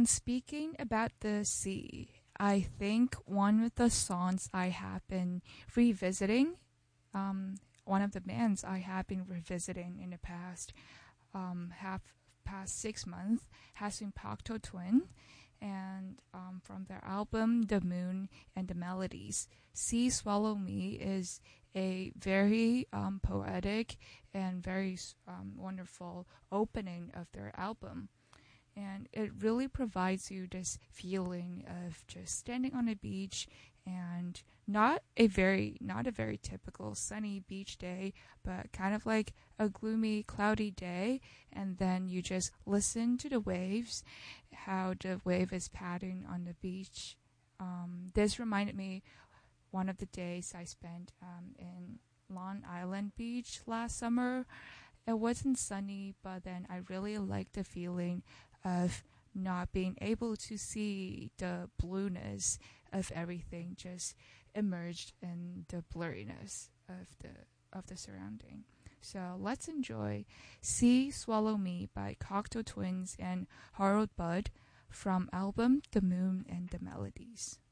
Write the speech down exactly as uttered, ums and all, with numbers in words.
And speaking about the sea, I think one of the songs I have been revisiting, um, one of the bands I have been revisiting in the past um, half past six months has been Pakto Twin, and um, from their album The Moon and the Melodies, Sea Swallow Me is a very um, poetic and very um, wonderful opening of their album. And it really provides you this feeling of just standing on a beach and not a very not a very typical sunny beach day, but kind of like a gloomy cloudy day, and then you just listen to the waves, how the wave is padding on the beach. Um, this reminded me one of the days I spent um, in Long Island Beach last summer. It wasn't sunny, but then I really liked the feeling of not being able to see the blueness of everything, just emerged in the blurriness of the of the surrounding. So let's enjoy Sea Swallow Me by Cocteau Twins and Harold Budd from album The Moon and the Melodies.